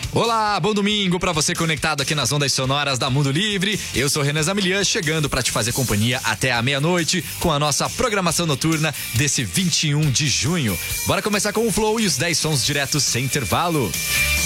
Olá, bom domingo pra você conectado aqui nas ondas sonoras da Mundo Livre. Eu sou Renan Zamilian, chegando pra te fazer companhia até a meia-noite com a nossa programação noturna desse 21 de junho. Bora começar com o Flow e os 10 sons diretos sem intervalo.